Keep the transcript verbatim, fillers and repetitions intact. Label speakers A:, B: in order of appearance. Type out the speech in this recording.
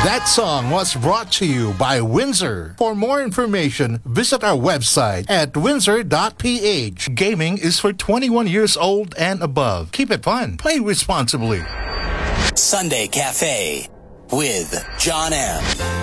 A: That song was brought to you by Windsor. For more information, visit our website at windsor dot p h. Gaming is for twenty-one years old and above. Keep it fun. Play responsibly.
B: Sunday Cafe with John M.